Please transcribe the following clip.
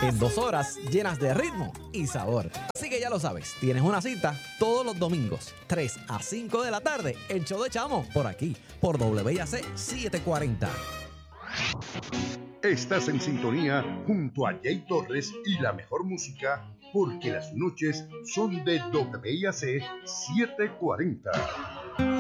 en 2 horas llenas de ritmo y sabor. Así que ya lo sabes, tienes una cita todos los domingos, 3 a 5 de la tarde, el show de Chamo, por aquí, por WIAC 740. Estás en sintonía junto a Jay Torres y la mejor música, porque las noches son de WIAC 740.